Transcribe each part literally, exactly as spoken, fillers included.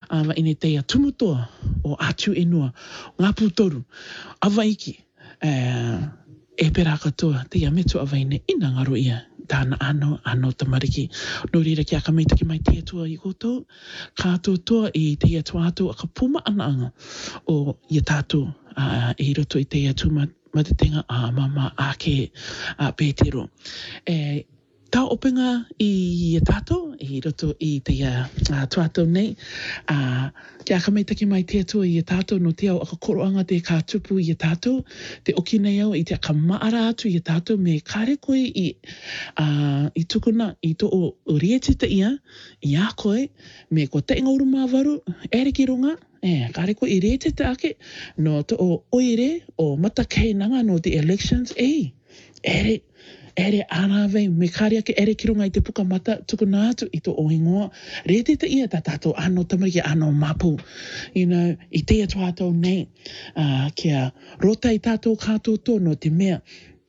awa ine teia tumutoa o atu enua, ngā putoru, awa iki, uh, e pera katoa, teia metu awa ine ina ngaro ia, tāna ano, ano tamariki, no reira kia ka meitaki mai teia tua i koto, kātou toa i teia tuato, a ka puma ana anga, o ia tātou, uh, e roto i teia tuma, matatenga a mama a ke a Petero. E, tā openga i a tātou, i roto i teia uh, tuatou nei, uh, kia ka meitaki mai te atua i a tātou no te au aka koroanga te kā tupu i a tātou, te oki nei au i te aka maara atu i a tātou me kāre koe i, uh, i tukuna i to o, o rietita ia, i a koe, me ko te inga uruma waru, ere ki runga, e, kāre koe i rietita ake, no to o oire o mata kei nanga no the elections, e, ere, ere anawe, me kāre ake ere ki runga i te puka mata tukuna atu i to o ingoa, rietita ia ta tātou ano tamariki ano mapu, you know, i te atuatou nei, uh, kia rota i tātou kātou tō no te mea,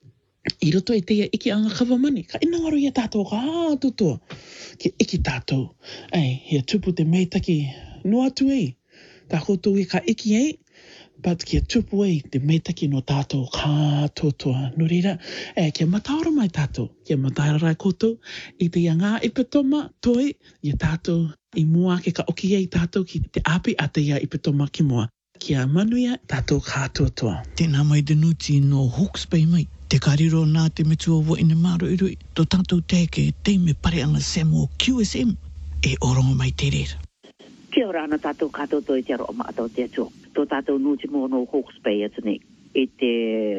i roto i teia iki anga kawamani, ka ina ngaro ia tātou kātou tō, ki iki tātou, ei, hea tupu te meitaki, no atu ei, tā koutou i ka iki ei, but kia tupu ei, te meitaki no tātou kātou toa. No reira, e, kia mataora mai tātou, kia mataora rai koutou, i te ia ngā ipatoma toi, i tātou, i mua ke ka oki ei tātou ki te api a te ia ipatoma ki mua. Kia manuia tātou kātou toa. Tēnā mai te nuti no Hawke's Bay mai. Te kariro nā te metua wo ina maro i rui, tō tātou teke te me pare anga Samuel Q S M, e orongo mai te reira. Kia ora ana tātou kātou toi te aro o maa tau te atua. Tō tātou nuti mō no Hawke's Bay atu nei. E te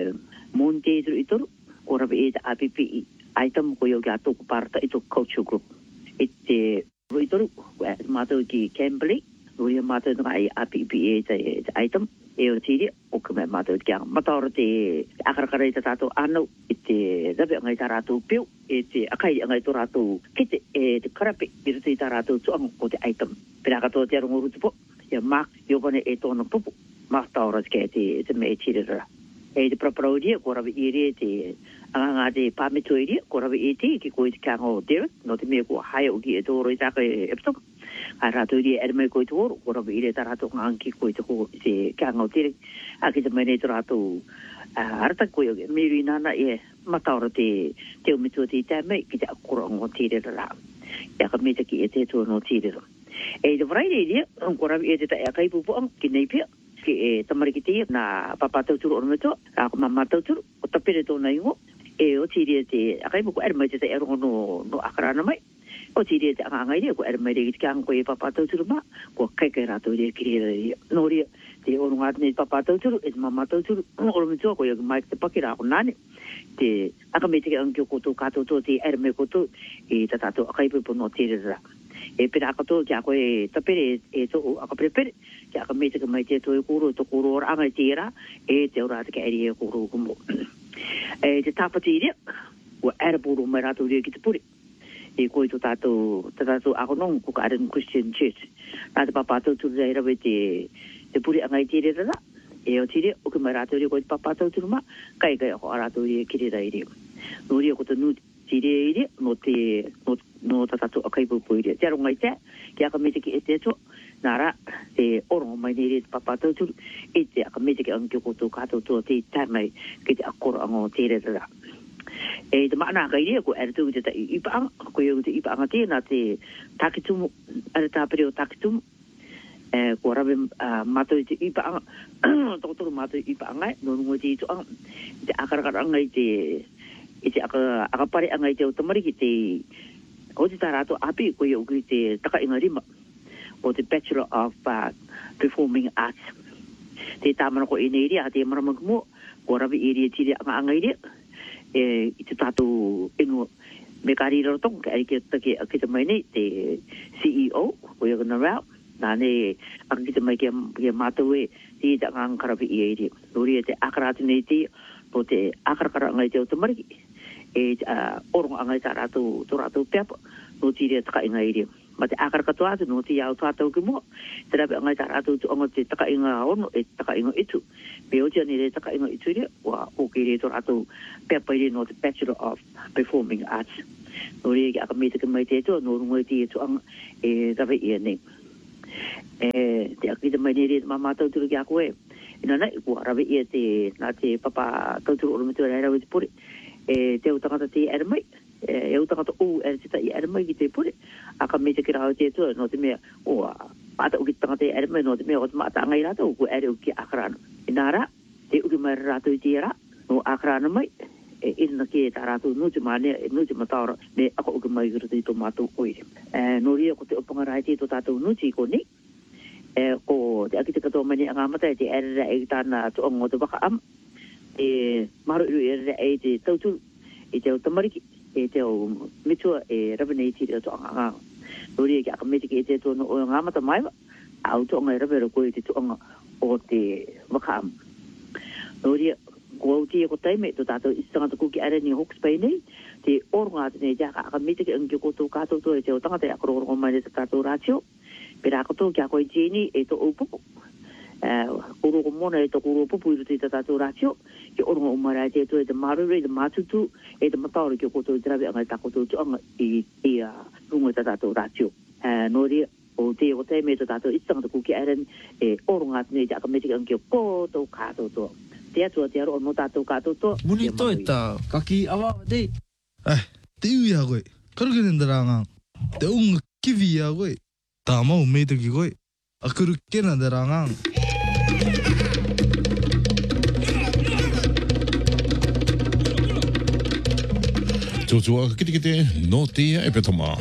Monday turu i toru, ko rawe e te A P P I. Aitamu ko iau ki a tōku parata i tōku culture group. E te rui toru, ko e mātou ki Camberley, rui a mātou nga i A P P I e te, te aitamu. E o tiri, o ka mea mātou ki anga. Mataora te akarakara i te tātou anau, e te rawe angai tā rātou piu, e te akai angai tō rātou kite, e te karape, i rutu i tā rātou tuanga o te aitamu. Pera katoa te arongo rutupo, ia Mark Iovane e tōna pupu, mataora te te, te me e tirira. E te praparauria, ko rawe i rea te anganga te pāmeto i rea, ko rawe i te, ki koe te kāngo o Derek, no te mea ko haia o ki e tōro i tāka e epitoka. Ai rātou i rea ere mai koe te horo, ko rawe i rea tā rātou ngangi koe te ko te kāngo o Derek, a ki te mai nei tō rātou arata koe o miru i nana e mataora te te umitua te i tā mei, ki te akura o tirira rā. Ia ka meta ki e te tō no tirira. E te Friday rea, ko rawe i te ta e a kaipupuang, ki nei pia, ki e tamariki te na papa tauturu o meto, a ko mama tauturu, o tapere tōna ingo, e o tiri te a kaipupu ere mai te ta e rongo no, no akarana mai, o tiri te anga rea, ko ere mai rea ki te kāngo e papa tauturu ma, ko kai kai rātou rea ki rea rea, no rea, te o runga atene papa tauturu, e te mama tauturu, o meto ko ia mai te pakira ako nane, te aka me te angio koto kato to te ere mai koto, e ta tātou a kaipupu no tere ra. E pera kato ki a koe tapere e to aka prepere, ki aka me te ka mai te to e kuro, to kuro ora anga te era, e te ora te ka eri e kuro kumo. E te tāpati rea, ua ere puro mai rātou rea ki te puri. E koe to tātou, ta tātou ako nong kuka Aren Christian Church. Nā te papātou turu rei rawe te, te puri anga i te rea ra. E o tire, o ke mai rātou rea koe te papātou turu ma, kai kai ako a rātou rea ki rea rea. No rea ko te nuti tire i rea, no te, no, no ta tātou a kaipupu i rea. Te aronga i te, ki aka me te ki e te ato, nā rā, te orongo mai nei rea te papātou turu, e te aka me te ki angio koto kātou toa te tāmai ki te akoro anga o te rea ra. E te maana kai rea ko ere tūki te ta ipa anga, ko iau te ipa anga te, nā te takitumu, ere tāpere o takitumu, e ko rawe uh, mātou i te ipa anga, tokotoro mātou i ipa anga, no rungo te ito anga, te akarakara anga i te, i te aka, aka pare anga i te o tamariki te, o te tā rātou api, ko iau ki te taka inga rima, o te Bachelor of uh, Performing Arts. Te tāmana ko i nei rea, te maramaku mo, ko rawe i rea tiri anga anga i rea, e, i te tātou ingo, me kāri rarotong, ka eri ki take a kita mai nei, te C E O, ko iau kana rau, nā ne, aka kita mai kia, kia mātou e, te te anga karawi i e rea. Nō rea te akaratu nei te, no te akarakara anga i te o tamariki, e uh, orongo anga i tā rātou, tō rātou peapa, no te rea taka inga i rea. Ma te akarakatu atu, no te iau tātou ki mua, te rawe anga i tā rātou tu anga te taka inga ono, e taka inga itu. Me o tia ni rea taka inga itu rea, wa hoki rea tō rātou peapa i rea no te Bachelor of Performing Arts. No rea ki aka me te ka mai te atua, no rungo i te tu anga e rawe i nei. E te akita mai nere mama tauturu ki a koe. Ina nei, kua rawe ia te, nā te papa tauturu ora mitua rei rawe te pore. E te utangata te ere mai. E utangata o ere te tai ere mai ki te pore. A ka me te kira o te tua, no te mea, o ata uki tangata ere mai, no te mea o te maata angai rata, o ku ere uki akarana. Ina ra, te uki mai rato i te ra, no akarana mai. E ina ki e tā rātou nuti mane, nuti mataora, me ako uke mai kira te tō mātou oire. E no ria ko te opanga rai te tō tātou nuti ko ni, e ko te akite katoa mani a ngāmata e te erera e tāna tō ongo te waka am, e maru iru erera e te tauturu, e te o tamariki, e te o mitua e rawane i tiri o tō anga ngānga. No ria ki aka metiki e te tō no o ngāmata maiwa, au tō onga e rawera koe te tō onga o te waka am. No ria, ko au tia ko taime, tō tātou isangata kuki are ni Hawke's Bay nei, te oronga atu nei jaka aka mitiki anki koto kātou tō e te o tangata e akororo mai te tātou rātio, pera ako tō kia koe jeni e tō upupu. Oroko mona e tō kuro pupu i te tātou rātio, ki oronga umara e te tō e te marure, e te mātutu, e te mataore ki o koto i te rawe anga i tākoto tu anga i runga i tātou rātio. Nō ria, o te o taime tō tātou isangata kuki are e oronga atu nei jaka mitiki anki o koto kātou tō. Te atua te aro o no tātou kātou tō. Muni toi tā, kaki awa dei. Eh, te ui a koe. Karuke nendara ngang. Te unga kiwi a koe. Tā mau meita ki koe. A kuru kena dara ngang. Tōtua kite kite no tia e petoma.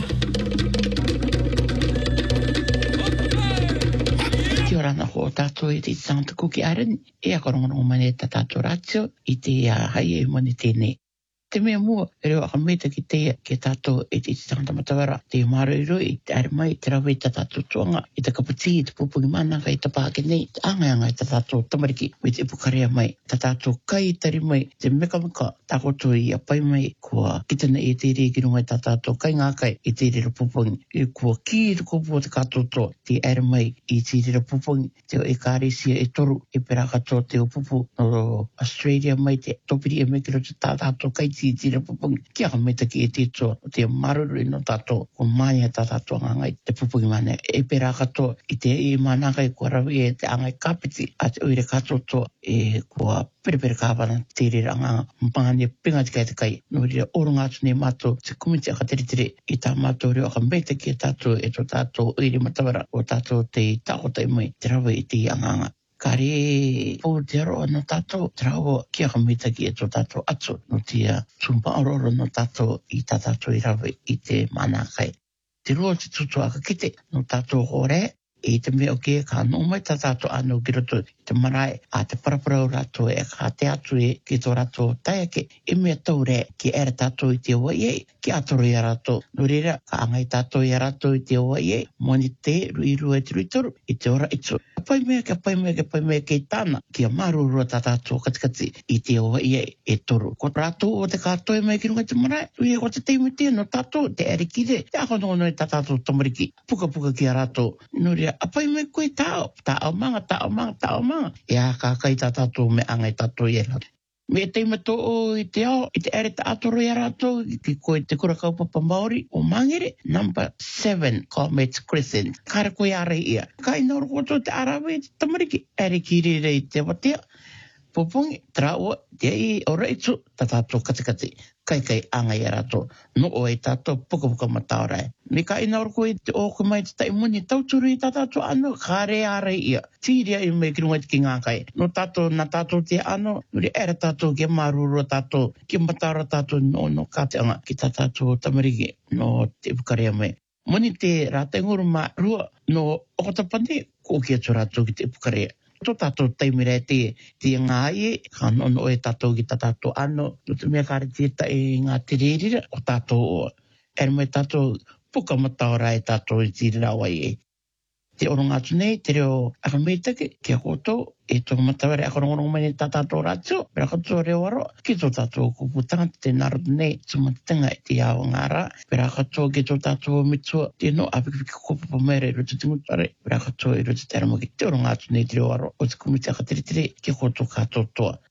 Ki ora na ho tātou i te Santa Kuki Aren, e a korongono mane ta tātou rātio i te hai e mone tēnei. Te mea mua, e reo aka meita ki te ke tātou e te tangata matawara, te maro i roi, te are mai, te rawe ta tātou tuanga, i te kapati, i te pupungi mananga, i te pāke nei, te angayanga i ta tātou tamariki, me te ipukarea mai, ta tātou kai tari mai, te meka meka, tā koto i a pai mai, kua kitana e te rei kirunga i ta tātou kai ngā kai, i te rei pupungi, i kua ki i te kupu o te kātou tō, te are mai, i te rei pupungi, te o e kārisia e toru, e pera katoa te o pupu, no Australia mai, te topiri e mekiro te tā tātou kai ti tira pupungi. Kia ka meta ki e te tō, te maruru no tātou, ko mai e tā tātou ngangai, te pupungi mane. E pera katoa, i te e manangai kua rawi e te angai kapiti, a te oire katoa tō, e kua perepere kāwana te re ranga, mpangane pinga te kai te kai. No rira oronga atu nei mātou, te kumiti aka tere tere, i tā mātou reo aka meta ki e tātou, e tō tātou oire matawara, o tātou te tākota i mai, te rawi i te anganga. Ka re po te aro no tātou, te rao kia ka mita ki e tō tātou atu, no tia tumpa ororo no tātou i tā tātou i rawe i te manakai. Te roa te tutu aka kite no tātou hore, e te mea o ke ka no mai tā tātou anu ki roto i te marae, a te paraparau rato e ka te atu e ki tō rato taiake, e mea tau re ki ere tātou i te oa iei, ki atoro i a rato. No reira, ka angai tātou i a rato i te oa iei, moni te rui rua te rui toru, i te ora itu. Pai mea, ka pai mea, ka pai mea kei tāna, ki a marurua tā tātou katikati i te oa iei e toru. Ko rato o te kātoe mai ki runga te marae, ui e ko te teime tia no tātou, te ere kire, te ako no no i tā tātou tamariki, puka puka ki a rato. No reira, apai me koe tāo, tāo manga, tāo manga, tāo manga. E a kākai tā tātou me angai tātou i rata. Me teima tō o i te ao, i te ere ta atoro i rato, ki koe te kura kaupapa Māori o Mangere, number seven, Comets Crescent. Kare koe are ia. Kai noro koto te arawe, te tamariki, ere ki rere i te watea. Pupungi, tra o, te i ora itu, ta tātou katikati. Kai kai anga i rato, no o e tātou puka puka mataorai. Me ka ina ora koe te oko mai te taimuni, tauturu i tā tātou ano, kare are ia. Tiria i me ki runga te ki ngā kai. No tātou, na tātou te ano, nuri ere tātou ke maruru tātou, ki mataora tātou no no kāteanga ki tā tātou tamariki, no te pukarea mai. Moni te rātenguru mā rua, no okotapane, ko kia tō rātou ki te pukarea. Tō tātou taimira te, te ngā ie, ka nono e tātou ki tā tātou ano, no te mea kāre te ta e ngā te rerira, o tātou o, ere mai tātou puka mataora e tātou i tīrira wai e. Te oronga atu nei, te reo akameitake, kia koutou, e tō mataware akarongorongo mai tā tātou rātio, pera koutou reo aro, ki tō tātou kuputanga te narotu nei, tumatinga e te ao ngāra, pera koutou ki tō tātou mitua, te no apikipiki kupapa mere i roto tingutare, pera koutou i roto te aramoki, te oronga atu nei te reo aro, o te kumiti aka tere tere, kia koutou kātou toa.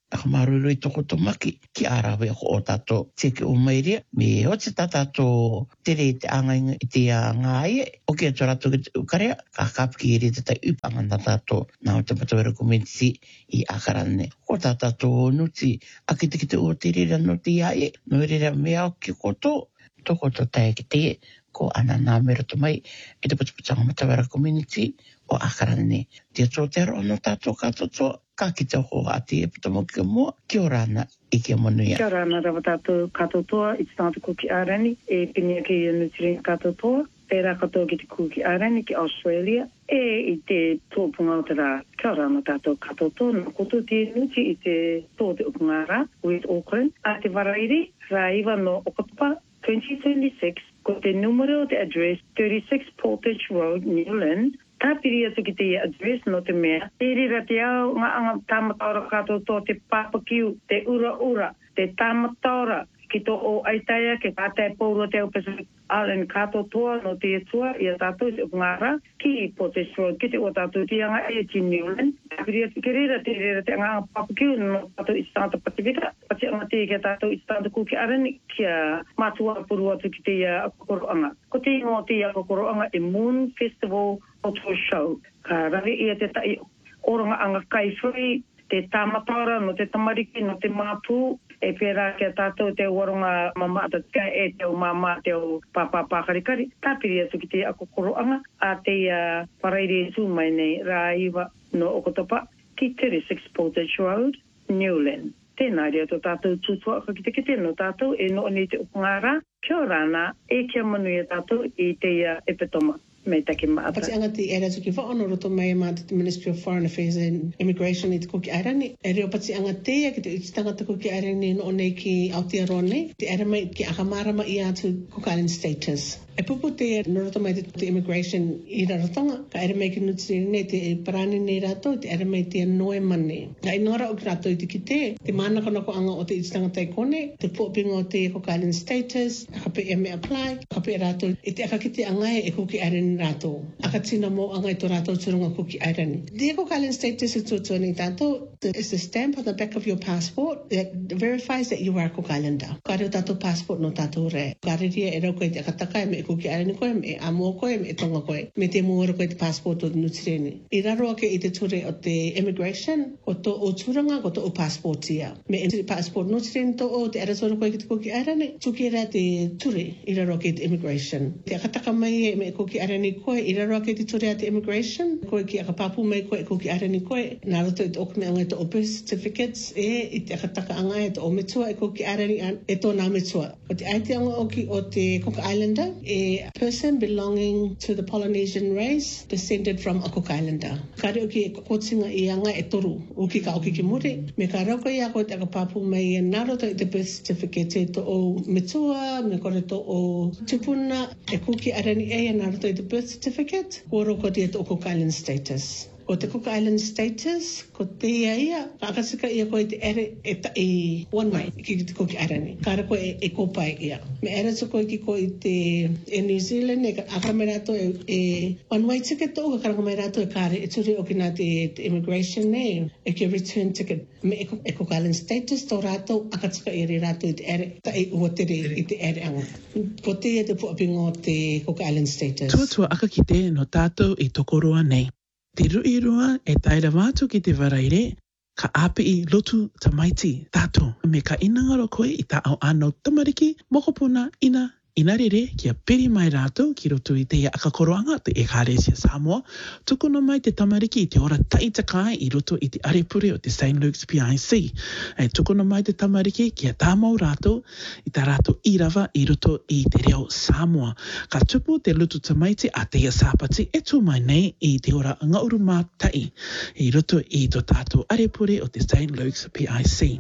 Aka maruru i toko tomaki ki arawe ko o tato te ke umairia. Me o te tatato tere te angainga i te ngai o ke ato rato ki te ukarea ka kapiki ere te tai upanga na tato na o te patawera komenti i akarane. Ko tatato nuti a ki te ki te o te rera no te iae no rera mea o ki koto toko to tae ki te ko ana nā mera to mai e te patapatanga matawera community o akarane. Te ato te aro no tato katoto ka ki te ho a te e patamo ki mua ki o rana i ki manuia. Kia rana rawa tātou katotoa i te tātou kuki ārani e pinia ki i Nutrien katotoa. E rā katoa ki te kuki ārani ki Australia e i te tōpunga o te rā. Kia rana tātou katotoa nā koto te nuti i te tō te upunga rā with Auckland. A te warairi rā iwa no Okapa twenty twenty-six ko te numero te address thirty-six Portage Road, Newland. Tāpiri atu ki te address no te mea. Te rira te au ngā anga tāmataura katoa tō te papakiu, te ura ura, te tāmataura ki tō o aitaia ke kātai pōrua te au Pacific Island katoa toa no te etua i a tātou se upungara ki i Portage Road ki te o tātou te anga e ti Newland. Tāpiri atu ki rira te rira te anga papakiu no tātou i Santa Pacifica. Pati anga te ki a tātou i Santa Kuki Arani ki a mātua puru atu ki te akokoroanga. Ko te ingo te akokoroanga e Moon Festival Auto Show. Ka rawi ia te tai oranga anga kaifuri, te tāmataura no te tamariki no te māpū, e pērā ki a tātou te waronga mamata tika e te o mama te o pāpā pākarikari. Tāpiri atu ki te akokoroanga a te uh, paraire tū mai nei rā iwa no Okotapa ki thirty-six Portage Road, Newland. Tēnā rea tō tātou tūtua ka ki te kite no tātou e no ni te upungara. Kia rana e kia manuia tātou i te uh, epitoma. Me take maata. Pati anga te era tuki whaono roto mai ma te Ministry of Foreign Affairs and Immigration i te kuki airani. E reo pati anga te ki te iti tangata kuki airani no nei ki Aotearoa nei. Te era mai ki akamarama i atu Cook Island status. E pupu te no roto mai te, te immigration i rarotonga. Ka era mai ki nutriri nei te parani nei rato, te era mai te noe mane. Ka inora o ki rato i te ki te, te manako nako anga o te iti tangata i kone, te pōpinga o te Cook Island status, ka pe e me apply, ka pe rato i te aka ki te angai e kuki airani rato. Aka tina mo angai to rato turunga kuki airani. The Cook Island status i tutua ni tato is the stamp on the back of your passport that verifies that you are a Cook Islander. Ka reo tato passport no tato re. Ka reria e rau koe te akataka e me e kuki airani koe, me e amo koe, me e tonga koe. Me te muara koe te passport o Nutreni. I raro ake i te ture o te immigration, o to o turanga, o to o passport ia. Me e passport Nutreni to o te aratora koe ki te kuki airani, tuki era te ture i raro ake te immigration. Te akataka mai e me e kuki airani koe, i raro ake te ture a te immigration, koe ki akapapu mai koe e kuki airani koe, nā roto i te okune anga e te o birth certificates, e i te akataka anga e te o metua e kuki airani e tō nā metua. O te aite anga oki o te Cook Islander, e a person belonging to the Polynesian race, descended from a Cook Islander. Ka reo ki e kotinga i anga e toru, uki ka oki ki muri, me ka rauka i ako te akapapu mai e nā roto i te birth certificate e to o metua, me kore to o tupuna, e kuki airani e nā roto i te birth certificate, koro ko te o Cook Island status. Ko te Cook Island status, ko te ia ia, ka akasika ia koe te ere e ta i one way, ki te kuki airani. Kāra koe e, e kōpai ia. Me ere tu koe ki koe te e New Zealand, e akarame rato e, e one way ticket o, ka karanga mai rato e kāre, e turi o ki nā te, te immigration ne, e ki return ticket. Me e, e Cook Island status, tō rato, akatika i re rato i te ere, ta i ua tere i te ere anga. Ko te e te puapingo te Cook Island status. Tuatua aka ki te no tātou i tokoroa nei. Te rui rua e taira wātu ki te waraire, ka api i lotu tamaiti tātou. Me ka inangaro koe i tā au anō tamariki, mokopuna ina ina rere kia peri mai rātou ki roto i te akakoroanga te Ekaresia Samoa. Tukuna mai te tamariki i te ora taitakai i roto i te arepure o te Saint Luke's P I C. E tukuna mai te tamariki kia tāmau rātou i tā rātou irawa i roto i te reo Samoa. Ka tupu te lutu tamaiti a te asapati e tū mai nei i te ora ngauru mātai i roto i to tātou arepure o te Saint Luke's P I C.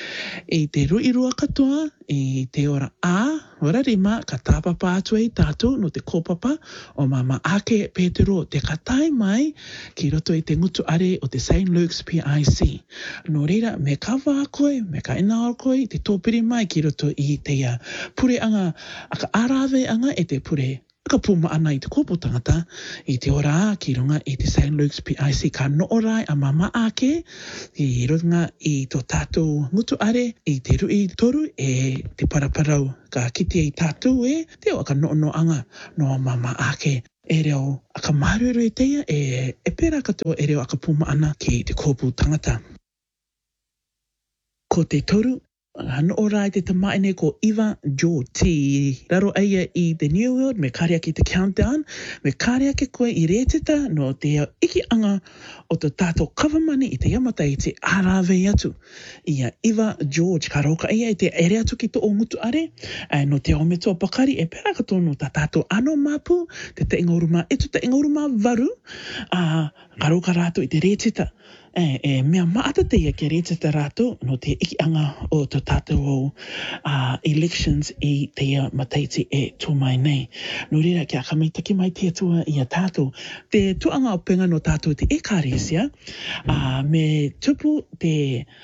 I te ruirua katoa i te ora a, wararima ka tāpapa atua i tātou no te kōpapa o mama ake Petero te katai mai ki roto i te ngutu are o te Saint Luke's P I C. No reira, me kawa koe, me ka ina koe, te tōpiri mai ki roto i te uh, pure anga, aka arawe anga e te pure ka puma ana i te kōpū tangata i te ora ki runga i te Saint Luke's P I C ka noorai a mama ake i runga i tō tātou ngutu are i te rui toru e te paraparau ka kiti i tātou e te o ka noono anga no mama ake e reo a ka marueru e teia e, e pera katoa e reo a ka puma ana ki te kōpū tangata. Ko te toru Hano ora i te tamaine ko Eva George T. Raro aia i The New World, me kārea ki te Countdown, me kārea ke koe i rēteta no te iki anga o te tātou kawamani i te yamata i te ārawe atu. Ia Eva George, ka roka ia i te ere atu ki tō o ngutu are, e no te ome tō pakari, e pera ka tōno tā tātou ano māpu, te te ingauruma etu, te ingauruma varu, a, ka roka rātou i te rēteta. E, e mea maata te ia ke rēteta rātou no te iki anga o te tātou o uh, elections i te ia mataiti e tō mai nei. No reira kia kamaitaki mai te atua i a tātou. Te tuanga o penga no tātou te ekaresia, uh, me tupu te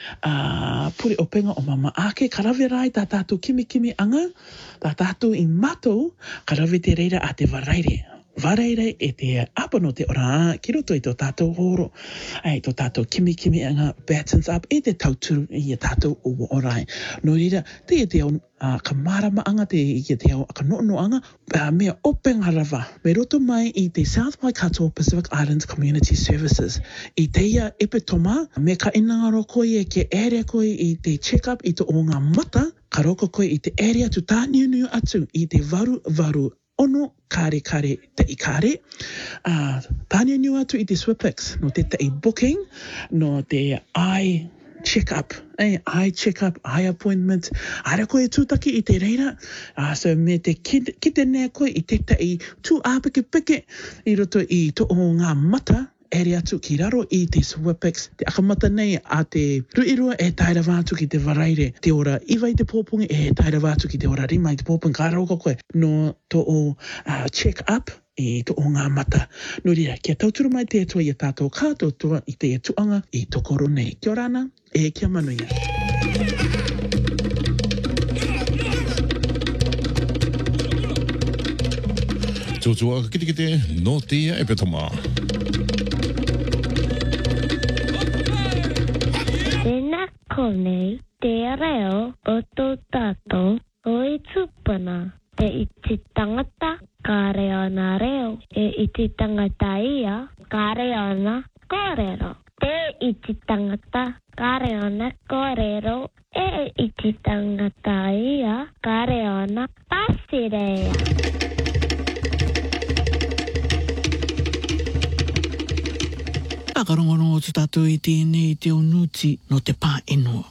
uh, puri o penga o mama ake, karawe rai tā tātou kimi kimi anga, tā tātou i matou, karawe te reira a te waraire. Waraire e te apa no te ora ki roto i tō tātou horo. Ai, tō tātou kimi kimi anga battens up e te tauturu i a tātou o orai. No rira, te e te au uh, ka marama anga te i te au ka noono anga, uh, mea openga rawa. Me roto mai i te South Waikato Pacific Islands Community Services. I te ia epe toma, me ka inangaro koe e ke ere koe i te check-up i te o ngā mata, ka roko koe i te area tu tā niuniu atu i te varu varu ono kare kare te i kare. Uh, Tānia niu atu i te Swipix, no te te i booking, no te eye check-up, eh, eye check-up, eye appointment, ara koe tūtaki i te reira, uh, so me te kite, kite nea koe i te te i tū āpike pike, i roto i to o ngā mata, ere atu ki raro i te Swipix, te akamata nei a te ruirua e taira wātu ki te waraire, te ora iwa i te pōpungi e taira wātu ki te ora rima i te pōpungi, ka rauka koe no to o uh, check-up e to o ngā mata. No rira, kia tauturu mai te atua i a tātou kātotua i te tuanga i tokoro nei. Kia orana, e kia manuia. Tōtua ka kite kite no te ia e petoma. Tēnā konei te reo o tō tātou o i tūpana. Te iti tangata ka reo na reo. E iti tangata ia ka reo na kōrero. Te iti tangata ka reo na kōrero. E iti tangata ia ka reo na pasirea. Whakarongono o te tātou i tēnei te onuti no te pā enua.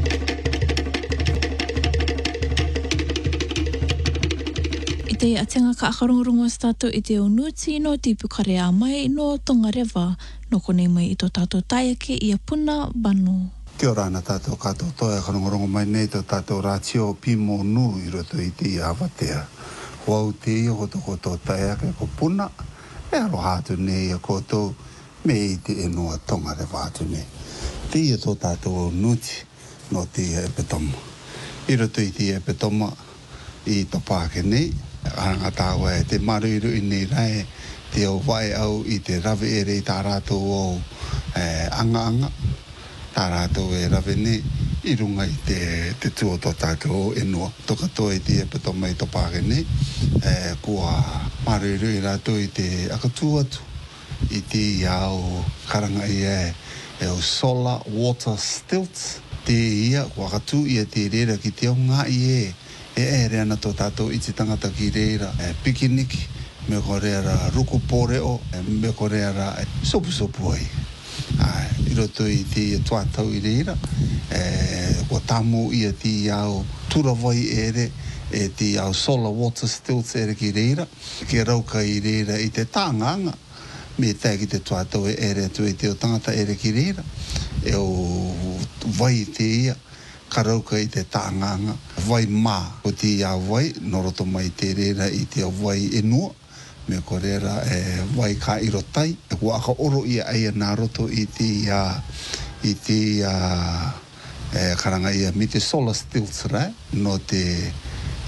I te atenga ka akarongorongo o te tātou i te onuti no te pukare a mai no Tongarewa no konei mai i tō tātou taiake i a puna bano. Kia ora ana tātou kātou toi akarongorongo mai nei tō tātou rātio pimo nu i roto i te awatea. Wau te i o tō koto taiake ko puna e aro hātu nei a koto me i te enoa Tongarewa atu nei. Te ia tō tātou o nuti no te epetoma. I roto i te epetoma i tō pāke nei, aranga tāua e te maruiru i nei rai, te o vai au i te rawe ere i tā rātou o eh, anga anga, tā rātou e rawe nei, i runga i te, te tuo tō tātou o enoa. Toka tō i te epetoma i tō pāke nei, eh, kua maruiru i rātou i te akatū atu. I te iau karanga ia e, e o solar water stilts. Te ia, kua katu ia te reira ki te o ngā i e, e ere ana tō tātou i te tangata ki reira e pikiniki, me ko reira ruku pōreo, e me ko reira e sopu sopu ai. Ai, i roto i te ia tuatau i reira, e kua tamu ia te iau turawai ere, e te iau solar water stilts ere ki reira, ki rauka i reira i te tānganga, me tai ki te tuatau e ere atu e te o tangata ere ki reira, e o vai te ia, karauka i te tānganga, vai mā, o te ia vai, noroto mai te reira i te vai enua, me ko reira e vai ka irotai, e kua aka oro ia aia nā roto i te ia, i te ia, e karanga ia, me te solar stilts rai, no te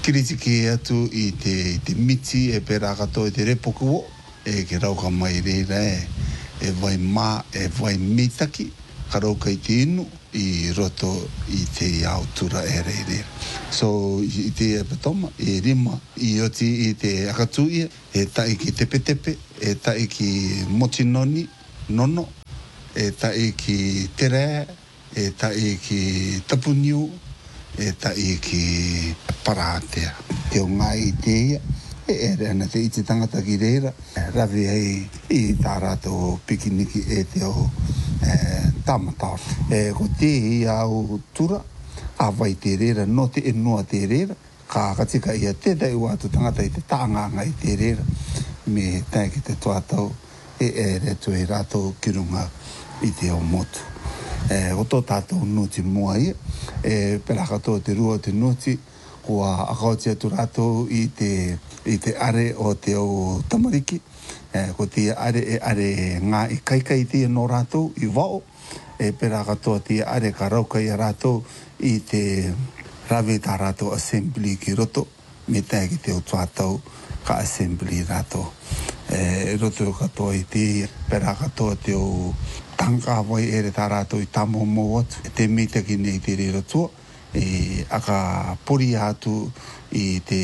kiriti ke atu i te, te miti e pera katoa te repoku o, e ke rauka mai reira e, e vai mā, e vai mitaki, ka rauka i te inu, i roto i te autura e reira. So, i te e patoma, e rima, i oti i te akatuia, e tai ki tepe tepe, e tai ki motinoni, nono, e tai ki tere, e tai ki tapuniu, e tai ki paratea. Te o ngā i te ia, e ere ana te iti tangata ki reira, rawi ai i tā rātou pikiniki e te o e, tamatau. E, ko te i au tura, a vai te reira, no te enua te reira, ka katika ia te dai watu tangata i te tānganga i te reira, me tai ki te tuatau, e ere tu e rātou kirunga i te o motu. E, o tō tātou nuti mua ia, e pera katoa te rua te nuti, kua akauti atu rātou i te, i te are o te o tamariki, e, ko te are e are ngā i kaikai tia no rātou i wao, e pera katoa te are ka rauka i rātou i te rawe tā rātou assembly ki roto, me tai ki te o tuatau ka assembly rātou. E roto katoa i te pera katoa te o tanga vai ere tā rātou i tamo mo atu, e te mita ki nei te re rotua, e aka pori atu i te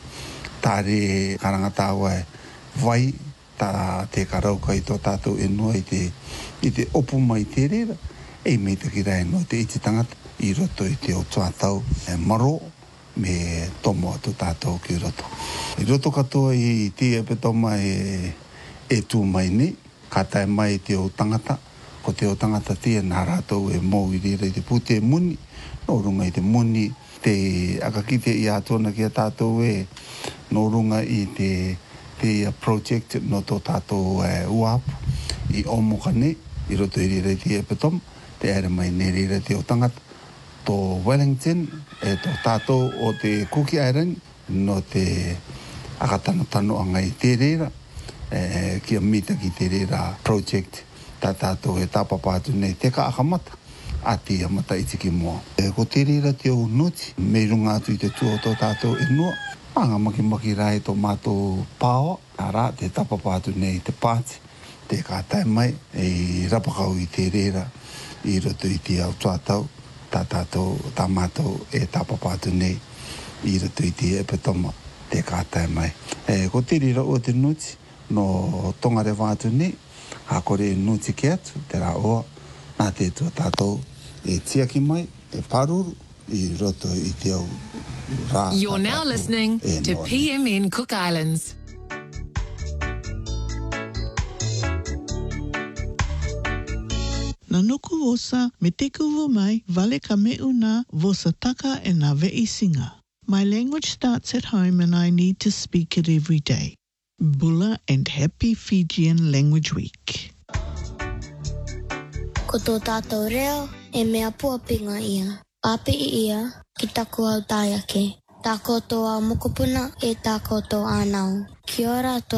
tāre karangatāua e vai tā te karauka i tō tātou e noa i te, i te opu mai te rera, e mita ki rai no te iti tangata i roto i te o tuatau e maro me tomo atu tātou ki roto. I roto katoa i te epetoma e, e tū mai ni, ka tae mai te o tangata, ko te o tangata tia nā rātou e mou i rira i te pute muni, no runga i te muni, te akakite i ātona ki a tātou e, no runga i te, te project no tō tātou e, uapu, i omokane, i roto i rira i te epetoma, te ere mai ne rira te o tangata, tō Wellington, e tō tātou o te Kuki Island, no te akatano tano anga i te rira, e, ki a mita ki te rira project, tā tātou e tāpapātu nei te ka akamata, a te amata i tiki mua. E, ko te rira te o nuti, me runga atu i te tua o tō tātou e noa, anga maki maki rai tō mātou pāwa, a rā te tāpapātu nei te pāti, te kā tai mai, e rapakau i te rira, i roto i te au tuatau, tā tātou, tā mātou e tāpapātu nei, i roto i te epetoma, te kā tai mai. E, ko te rira o te nuti, no tongare wātu nei, a kore nuti ke atu, te rā oa, nā te tua tātou, e tiaki mai, e paruru, i roto i te au rā. You're now listening e to P M N Cook Islands. Na nuku wosa, me te kuwo mai, vale ka me una, wosa taka e na vei singa. My language starts at home and I need to speak it every day. Bula and happy Fijian Language Week. Ko tō tātou reo, e mea puapinga ia. Ape i ia, ki taku au tāiake. Tā koutou au mokopuna, e tā koutou ānau. Kia ora,